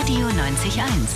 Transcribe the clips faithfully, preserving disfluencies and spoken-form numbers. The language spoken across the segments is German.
Radio neunzig eins.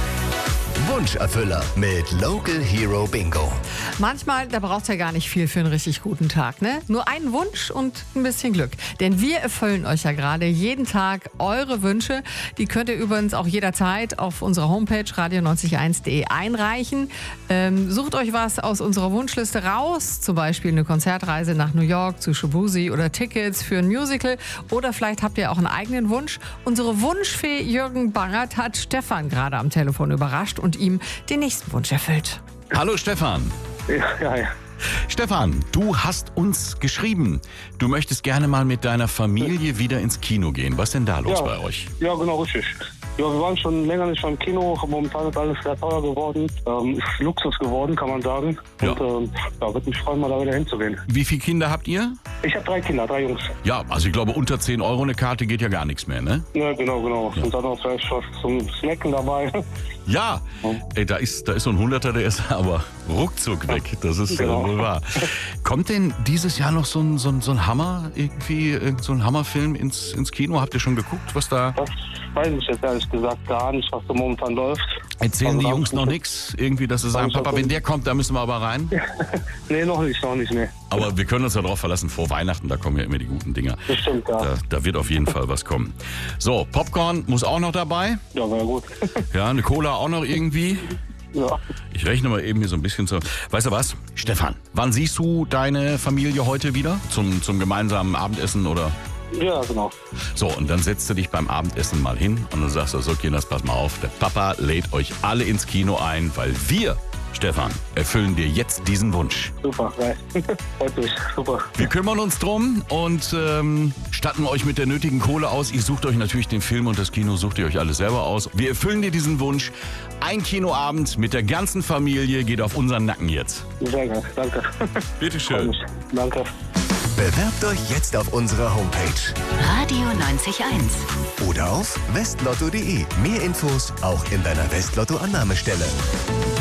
Wunscherfüller mit Local Hero Bingo. Manchmal, da braucht es ja gar nicht viel für einen richtig guten Tag, ne? Nur einen Wunsch und ein bisschen Glück. Denn wir erfüllen euch ja gerade jeden Tag eure Wünsche. Die könnt ihr übrigens auch jederzeit auf unserer Homepage radio neunzig eins punkt de einreichen. Ähm, sucht euch was aus unserer Wunschliste raus. Zum Beispiel eine Konzertreise nach New York zu Shabuzi oder Tickets für ein Musical. Oder vielleicht habt ihr auch einen eigenen Wunsch. Unsere Wunschfee Jürgen Bangert hat Stefan gerade am Telefon überrascht und ihm den nächsten Wunsch erfüllt. Hallo Stefan. Ja, ja, ja. Stefan, du hast uns geschrieben, du möchtest gerne mal mit deiner Familie wieder ins Kino gehen. Was ist denn da los Ja. bei euch? Ja, genau, richtig. Ja, wir waren schon länger nicht beim Kino. Momentan ist alles sehr teuer geworden. Ähm, ist Luxus geworden, kann man sagen. Ja. Und ähm, ja, würde mich freuen, mal da wieder hinzugehen. Wie viele Kinder habt ihr? Ich habe drei Kinder, drei Jungs. Ja, also ich glaube, unter zehn Euro eine Karte geht ja gar nichts mehr, ne? Ja, genau, genau. Und dann auch vielleicht was zum Snacken dabei. Ja, ey, da ist, da ist so ein Hunderter, der ist aber ruckzuck weg. Das ist Genau. äh, wohl wahr. Kommt denn dieses Jahr noch so ein, so ein, so ein Hammer, irgendwie, irgend so ein Hammerfilm ins, ins Kino? Habt ihr schon geguckt, was da... Das weiß ich jetzt ehrlich gesagt gar nicht, was da momentan läuft. Erzählen Also die da- Jungs noch nichts? Irgendwie, dass sie sagen, ich hab Papa, wenn der kommt, da müssen wir aber rein. Nee, noch nicht, noch nicht, nee. Aber wir können uns ja darauf verlassen, vor Weihnachten, da kommen ja immer die guten Dinger. Das stimmt, ja. Da, da wird auf jeden Fall was kommen. So, Popcorn muss auch noch dabei. Ja, war ja gut. Ja, eine Cola auch noch irgendwie. Ja. Ich rechne mal eben hier so ein bisschen zu. Weißt du was? Stefan, wann siehst du deine Familie heute wieder? Zum, zum gemeinsamen Abendessen oder? Ja, genau. So, und dann setzt du dich beim Abendessen mal hin und dann sagst du, so Kinders, pass mal auf, der Papa lädt euch alle ins Kino ein, weil wir, Stefan, erfüllen dir jetzt diesen Wunsch. Super, geil. Freut mich, super. Wir kümmern uns drum und ähm, statten euch mit der nötigen Kohle aus. Ihr sucht euch natürlich den Film und das Kino, sucht ihr euch alles selber aus. Wir erfüllen dir diesen Wunsch. Ein Kinoabend mit der ganzen Familie geht auf unseren Nacken jetzt. Sehr geil, danke. Freut Bitteschön. mich. Danke. Bewerbt euch jetzt auf unserer Homepage Radio neunzig eins. oder auf westlotto punkt de. Mehr Infos auch in deiner Westlotto-Annahmestelle.